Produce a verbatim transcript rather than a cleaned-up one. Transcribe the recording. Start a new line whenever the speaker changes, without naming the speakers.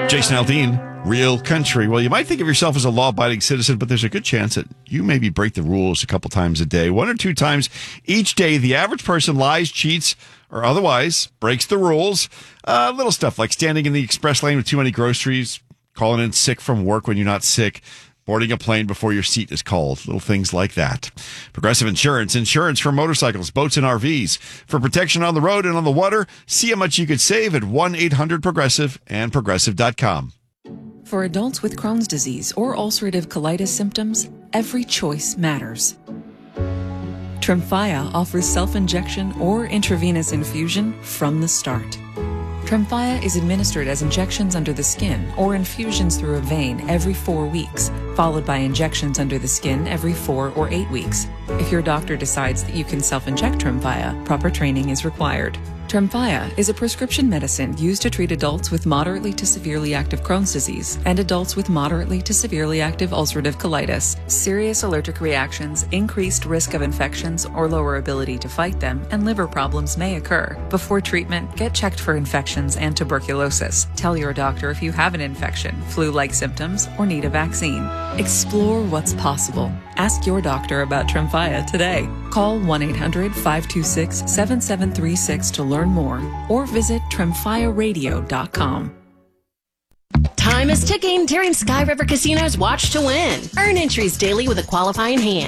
Jason Aldean, Real Country. Well, you might think of yourself as a law-abiding citizen, but there's a good chance that you maybe break the rules a couple times a day. One or two times each day, the average person lies, cheats, or otherwise breaks the rules. Uh, little stuff like standing in the express lane with too many groceries, calling in sick from work when you're not sick, boarding a plane before your seat is called. Little things like that. Progressive Insurance. Insurance for motorcycles, boats, and R Vs. For protection on the road and on the water, see how much you could save at one eight hundred progressive and progressive dot com.
For adults with Crohn's disease or ulcerative colitis symptoms, every choice matters. Tremfya offers self-injection or intravenous infusion from the start. Tremfya is administered as injections under the skin or infusions through a vein every four weeks, followed by injections under the skin every four or eight weeks. If your doctor decides that you can self-inject Tremfya, proper training is required. Tremfya is a prescription medicine used to treat adults with moderately to severely active Crohn's disease and adults with moderately to severely active ulcerative colitis. Serious allergic reactions, increased risk of infections or lower ability to fight them, and liver problems may occur. Before treatment, get checked for infections and tuberculosis. Tell your doctor if you have an infection, flu-like symptoms, or need a vaccine. Explore what's possible. Ask your doctor about Tremfya today. Call one eight hundred five two six seven seven three six to learn more, or visit tremfya radio dot com.
Time is ticking during Sky River Casino's Watch to Win. Earn entries daily with a qualifying hand.